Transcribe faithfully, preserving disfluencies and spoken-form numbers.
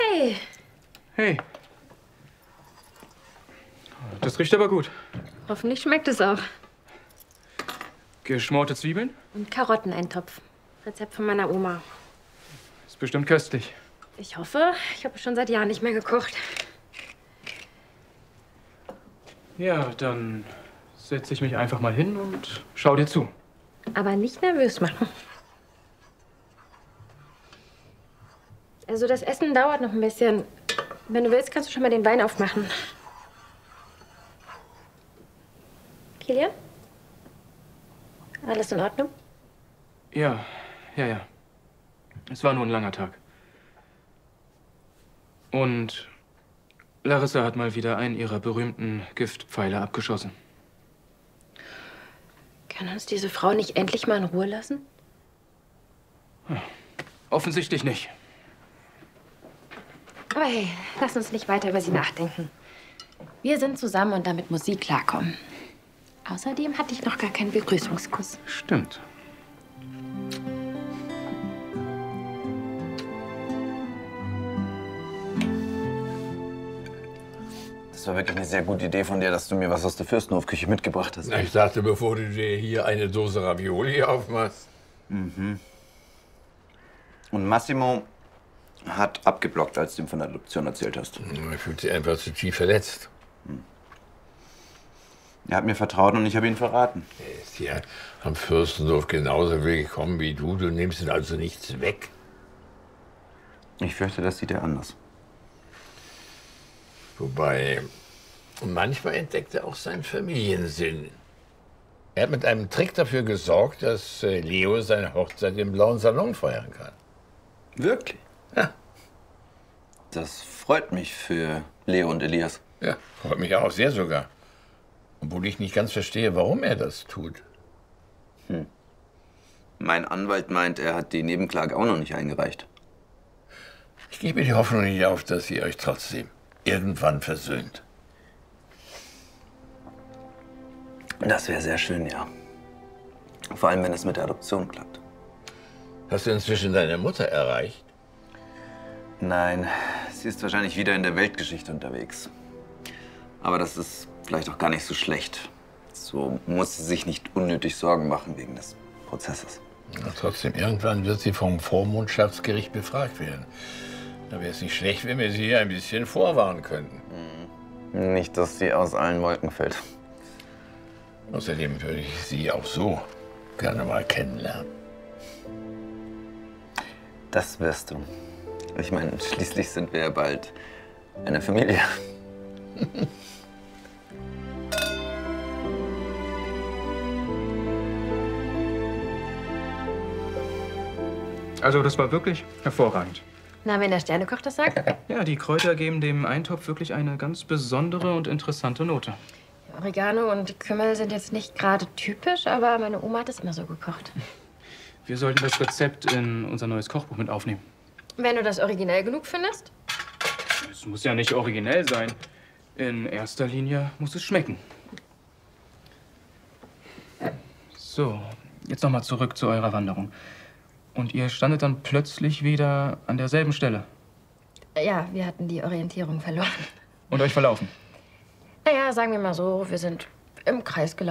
Hey. Hey. Das riecht aber gut. Hoffentlich schmeckt es auch. Geschmorte Zwiebeln? Und Karotteneintopf. Rezept von meiner Oma. Ist bestimmt köstlich. Ich hoffe. Ich habe schon seit Jahren nicht mehr gekocht. Ja, dann setze ich mich einfach mal hin und schau dir zu. Aber nicht nervös machen. Also das Essen dauert noch ein bisschen. Wenn du willst, kannst du schon mal den Wein aufmachen. Kilian? Alles in Ordnung? Ja, ja, ja. Es war nur ein langer Tag. Und Larissa hat mal wieder einen ihrer berühmten Giftpfeile abgeschossen. Kann uns diese Frau nicht endlich mal in Ruhe lassen? Ja, offensichtlich nicht. Aber hey, lass uns nicht weiter über sie nachdenken. Wir sind zusammen und damit muss sie klarkommen. Außerdem hatte ich noch gar keinen Begrüßungskuss. Stimmt. Das war wirklich eine sehr gute Idee von dir, dass du mir was aus der Fürstenhofküche mitgebracht hast. Na, ich dachte, bevor du dir hier eine Dose Ravioli aufmachst. Mhm. Und Massimo hat abgeblockt, als du ihm von der Adoption erzählt hast. Er fühlt sich einfach zu tief verletzt. Er hat mir vertraut und ich habe ihn verraten. Er ist hier am Fürstendorf genauso willkommen wie du. Du nimmst ihm also nichts weg. Ich fürchte, das sieht er anders. Wobei, manchmal entdeckt er auch seinen Familiensinn. Er hat mit einem Trick dafür gesorgt, dass Leo seine Hochzeit im Blauen Salon feiern kann. Wirklich? Ja. Das freut mich für Leo und Elias. Ja, freut mich auch sehr sogar. Obwohl ich nicht ganz verstehe, warum er das tut. Hm. Mein Anwalt meint, er hat die Nebenklage auch noch nicht eingereicht. Ich gebe die Hoffnung nicht auf, dass ihr euch trotzdem irgendwann versöhnt. Das wäre sehr schön, ja. Vor allem, wenn es mit der Adoption klappt. Hast du inzwischen deine Mutter erreicht? Nein, sie ist wahrscheinlich wieder in der Weltgeschichte unterwegs. Aber das ist vielleicht auch gar nicht so schlecht. So muss sie sich nicht unnötig Sorgen machen wegen des Prozesses. Ja, trotzdem, irgendwann wird sie vom Vormundschaftsgericht befragt werden. Da wäre es nicht schlecht, wenn wir sie ein bisschen vorwarnen könnten. Hm. Nicht, dass sie aus allen Wolken fällt. Außerdem würde ich sie auch so gerne mal kennenlernen. Das wirst du. Ich meine, schließlich sind wir ja bald eine Familie. Also, das war wirklich hervorragend. Na, wenn der Sternekoch das sagt? Ja, die Kräuter geben dem Eintopf wirklich eine ganz besondere und interessante Note. Oregano und Kümmel sind jetzt nicht gerade typisch, aber meine Oma hat es immer so gekocht. Wir sollten das Rezept in unser neues Kochbuch mit aufnehmen. Wenn du das originell genug findest? Es muss ja nicht originell sein. In erster Linie muss es schmecken. So, jetzt noch mal zurück zu eurer Wanderung. Und ihr standet dann plötzlich wieder an derselben Stelle? Ja, wir hatten die Orientierung verloren. Und euch verlaufen? Naja, sagen wir mal so, wir sind im Kreis gelaufen.